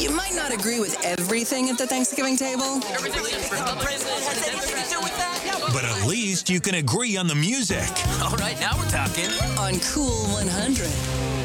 You might not agree with everything at the Thanksgiving table, But at least you can agree on the music. All right, now we're talking. on Cool 100.